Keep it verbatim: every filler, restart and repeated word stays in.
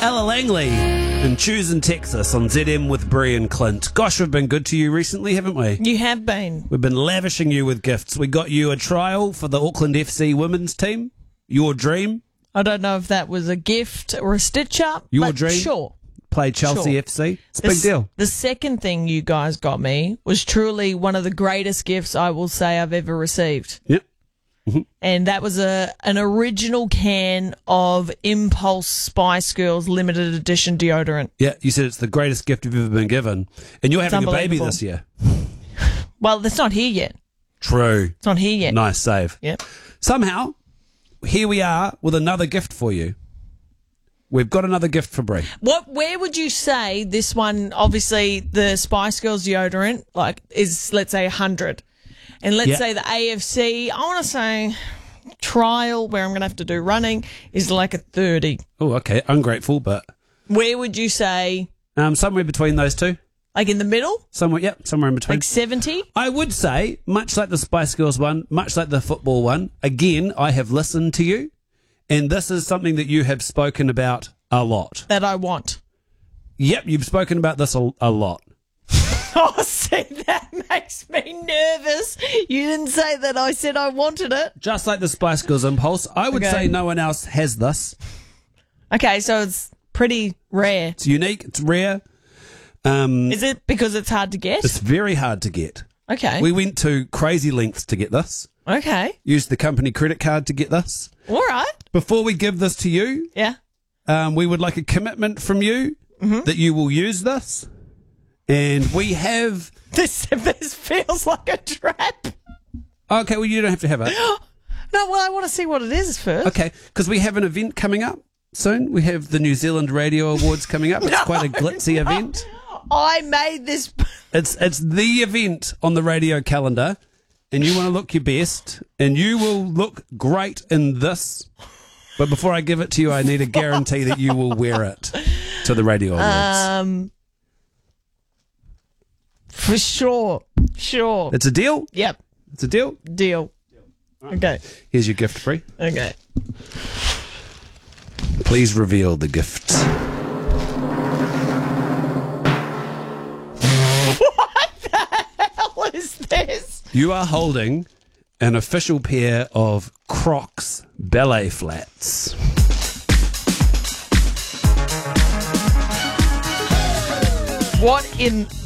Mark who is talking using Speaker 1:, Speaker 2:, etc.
Speaker 1: Ella Langley in Choosing Texas on Z M with Brie and Clint. Gosh, we've been good to you recently, haven't we?
Speaker 2: You have been.
Speaker 1: We've been lavishing you with gifts. We got you a trial for the Auckland F C women's team. Your dream.
Speaker 2: I don't know if that was a gift or a stitch-up.
Speaker 1: Your
Speaker 2: but
Speaker 1: dream.
Speaker 2: Sure.
Speaker 1: Play Chelsea
Speaker 2: Sure.
Speaker 1: F C. It's a
Speaker 2: The
Speaker 1: big
Speaker 2: s-
Speaker 1: deal.
Speaker 2: The second thing you guys got me was truly one of the greatest gifts I will say I've ever received.
Speaker 1: Yep.
Speaker 2: And that was a an original can of Impulse Spice Girls limited edition deodorant.
Speaker 1: Yeah, you said it's the greatest gift you've ever been given. And you're having a baby
Speaker 2: unbelievable.
Speaker 1: this year.
Speaker 2: Well, that's not here yet.
Speaker 1: True.
Speaker 2: It's not here yet.
Speaker 1: Nice save.
Speaker 2: Yep.
Speaker 1: Somehow, here we are with another gift for you. We've got another gift for Brie.
Speaker 2: What? Where would you say this one? Obviously, the Spice Girls deodorant, like, is let's say a hundred, and let's
Speaker 1: Yeah.
Speaker 2: say the A F C. I want to say trial where I'm going to have to do running is like a thirty.
Speaker 1: Oh, okay. Ungrateful, but
Speaker 2: Where would you say?
Speaker 1: um, somewhere between those two.
Speaker 2: Like in the middle,
Speaker 1: Somewhere, yep, somewhere in between.
Speaker 2: like seventy.
Speaker 1: I would say, much like the Spice Girls one, much like the football one, again, I have listened to you, and this is something that you have spoken about a lot.
Speaker 2: That I want.
Speaker 1: Yep, you've spoken about this a, a lot.
Speaker 2: Oh, see, that makes me nervous. You didn't say that. I said I wanted it.
Speaker 1: Just like the Spice Girls Impulse, I would
Speaker 2: Okay.
Speaker 1: say no one else has this.
Speaker 2: Okay, so it's pretty rare.
Speaker 1: It's unique, it's rare, um,
Speaker 2: Is it because it's hard to get?
Speaker 1: it's very hard to get.
Speaker 2: Okay.
Speaker 1: We went to crazy lengths to get this,
Speaker 2: okay.
Speaker 1: used the company credit card to get this.
Speaker 2: All right.
Speaker 1: Before we give this to you,
Speaker 2: Yeah.
Speaker 1: um, we would like a commitment from you that you will use this. And we have...
Speaker 2: This this feels like a trap.
Speaker 1: Okay, well, you don't have to have it.
Speaker 2: No, well, I want to see what it is first.
Speaker 1: Okay, because we have an event coming up soon. We have the New Zealand Radio Awards coming up. It's quite a glitzy event.
Speaker 2: I made this.
Speaker 1: It's it's the event on the radio calendar, and you want to look your best, and you will look great in this. But before I give it to you, I need a guarantee that you will wear it to the radio awards.
Speaker 2: Um, for sure. Sure.
Speaker 1: It's a deal.
Speaker 2: Yep.
Speaker 1: It's a deal.
Speaker 2: Deal. Okay.
Speaker 1: Here's your gift, Brie.
Speaker 2: Okay.
Speaker 1: Please reveal the gift.
Speaker 2: What is this?
Speaker 1: You are holding an official pair of Crocs ballet flats.
Speaker 2: What in